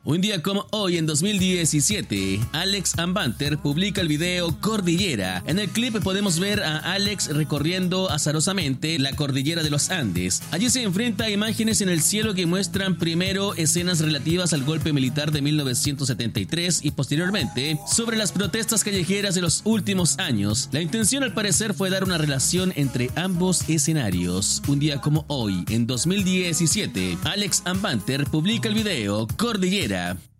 Un día como hoy, en 2017, Alex Anwandter publica el video Cordillera. En el clip podemos ver a Alex recorriendo azarosamente la cordillera de los Andes. Allí se enfrenta a imágenes en el cielo que muestran primero escenas relativas al golpe militar de 1973 y posteriormente sobre las protestas callejeras de los últimos años. La intención al parecer fue dar una relación entre ambos escenarios. Un día como hoy, en 2017, Alex Anwandter publica el video Cordillera.